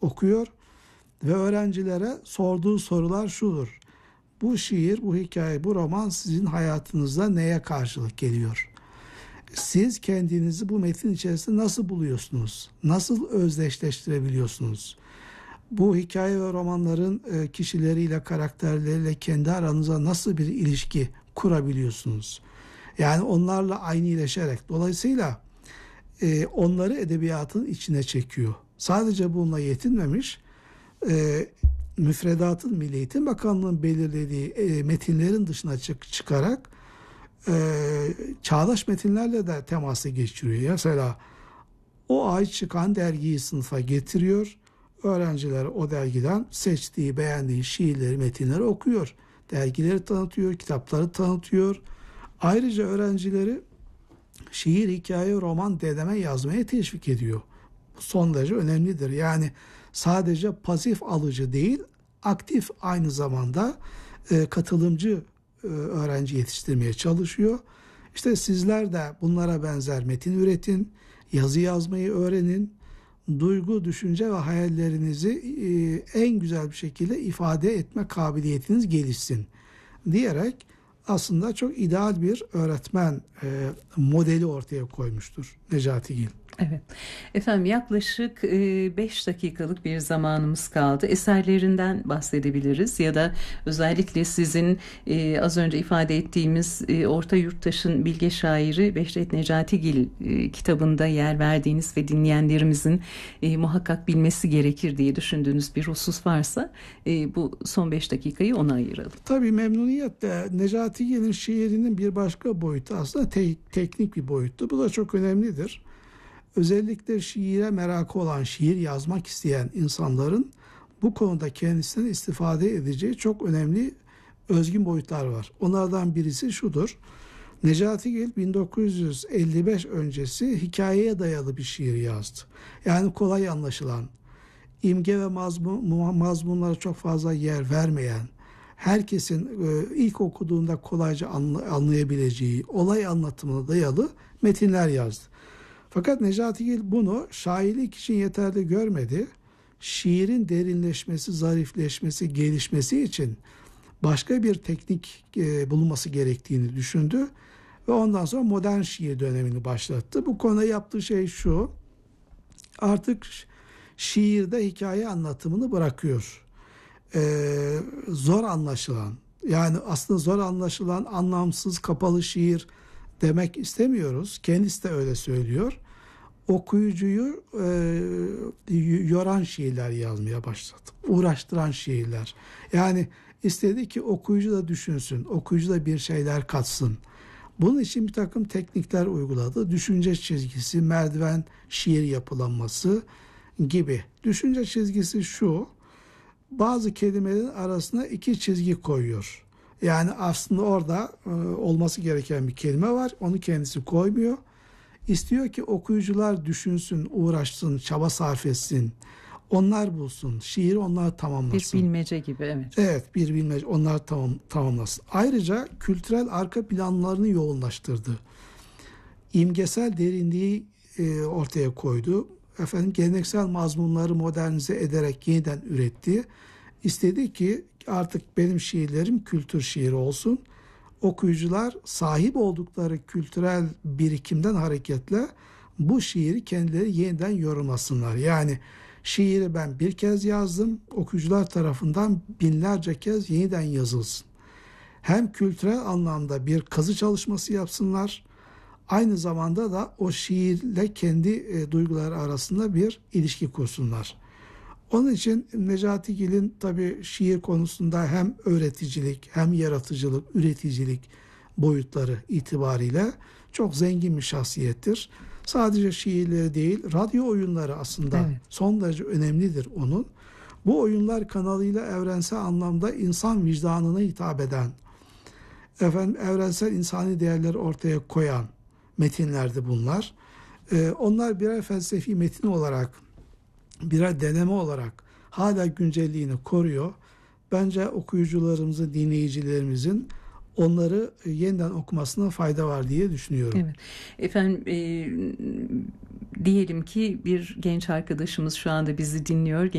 okuyor ve öğrencilere sorduğu sorular şudur: bu şiir, bu hikaye, bu roman sizin hayatınızda neye karşılık geliyor? Siz kendinizi bu metin içerisinde nasıl buluyorsunuz? Nasıl özdeşleştirebiliyorsunuz? Bu hikaye ve romanların kişileriyle, karakterleriyle kendi aranıza nasıl bir ilişki kurabiliyorsunuz? Yani onlarla aynıleşerek. Dolayısıyla onları edebiyatın içine çekiyor. Sadece bununla yetinmemiş, müfredatın Milli Eğitim Bakanlığı'nın belirlediği metinlerin dışına çıkarak çağdaş metinlerle de teması geçiriyor. Mesela o ay çıkan dergiyi sınıfa getiriyor. Öğrenciler o dergiden seçtiği, beğendiği şiirleri, metinleri okuyor. Dergileri tanıtıyor, kitapları tanıtıyor. Ayrıca öğrencileri şiir, hikaye, roman, deneme yazmaya teşvik ediyor. Bu son derece önemlidir. Yani sadece pasif alıcı değil, aktif aynı zamanda katılımcı öğrenci yetiştirmeye çalışıyor. İşte sizler de bunlara benzer metin üretin, yazı yazmayı öğrenin, duygu, düşünce ve hayallerinizi en güzel bir şekilde ifade etme kabiliyetiniz gelişsin diyerek aslında çok ideal bir öğretmen modeli ortaya koymuştur Necati Gil. Evet. Efendim yaklaşık 5 dakikalık bir zamanımız kaldı. Eserlerinden bahsedebiliriz ya da özellikle sizin az önce ifade ettiğimiz Orta Yurttaş'ın bilge şairi Behçet Necatigil kitabında yer verdiğiniz ve dinleyenlerimizin muhakkak bilmesi gerekir diye düşündüğünüz bir husus varsa bu son 5 dakikayı ona ayıralım. Tabii memnuniyetle. Necatigil'in şiirinin bir başka boyutu aslında teknik bir boyuttu. Bu da çok önemlidir. Özellikle şiire merakı olan, şiir yazmak isteyen insanların bu konuda kendisinden istifade edeceği çok önemli özgün boyutlar var. Onlardan birisi şudur: Necatigil 1955 öncesi hikayeye dayalı bir şiir yazdı. Yani kolay anlaşılan, imge ve mazmunlara çok fazla yer vermeyen, herkesin ilk okuduğunda kolayca anlayabileceği, olay anlatımına dayalı metinler yazdı. Fakat Necatigil bunu şairlik için yeterli görmedi. Şiirin derinleşmesi, zarifleşmesi, gelişmesi için başka bir teknik bulunması gerektiğini düşündü ve ondan sonra modern şiir dönemini başlattı. Bu konuda yaptığı şey şu: artık şiirde hikaye anlatımını bırakıyor. Zor anlaşılan, yani aslında zor anlaşılan, anlamsız, kapalı şiir demek istemiyoruz. Kendisi de öyle söylüyor. Okuyucuyu yoran şiirler yazmaya başladı. Uğraştıran şiirler. Yani istedi ki okuyucu da düşünsün, okuyucu da bir şeyler katsın. Bunun için bir takım teknikler uyguladı. Düşünce çizgisi, merdiven şiir yapılanması gibi. Düşünce çizgisi şu: bazı kelimelerin arasına iki çizgi koyuyor. Yani aslında orada olması gereken bir kelime var. Onu kendisi koymuyor. İstiyor ki okuyucular düşünsün, uğraşsın, çaba sarf etsin. Onlar bulsun. Şiiri onlar tamamlasın. Bir bilmece gibi, evet. Evet, bir bilmece. Onlar tamamlasın. Ayrıca kültürel arka planlarını yoğunlaştırdı. İmgesel derinliği ortaya koydu. Geleneksel mazmunları modernize ederek yeniden üretti. İstedi ki artık benim şiirlerim kültür şiiri olsun. Okuyucular sahip oldukları kültürel birikimden hareketle bu şiiri kendileri yeniden yorumlasınlar. Yani şiiri ben bir kez yazdım, okuyucular tarafından binlerce kez yeniden yazılsın. Hem kültürel anlamda bir kazı çalışması yapsınlar, aynı zamanda da o şiirle kendi duyguları arasında bir ilişki kursunlar. Onun için Necatigil'in tabii şiir konusunda hem öğreticilik, hem yaratıcılık, üreticilik boyutları itibariyle çok zengin bir şahsiyettir. Sadece şiirleri değil, radyo oyunları aslında son derece önemlidir onun. Bu oyunlar kanalıyla evrensel anlamda insan vicdanına hitap eden, evrensel insani değerleri ortaya koyan metinlerdi bunlar. Onlar birer felsefi metin olarak, birer deneme olarak hala güncelliğini koruyor. Bence okuyucularımızın, dinleyicilerimizin onları yeniden okumasına fayda var diye düşünüyorum. Evet. Efendim diyelim ki bir genç arkadaşımız şu anda bizi dinliyor.